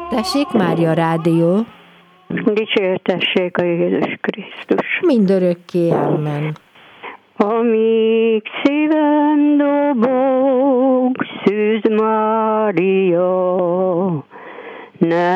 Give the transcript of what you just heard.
Tessék, Mária Rádió. Dicsértessék a Jézus Krisztus. Mindörökké, amen. Amíg szívem dobog, Szűz Mária, ne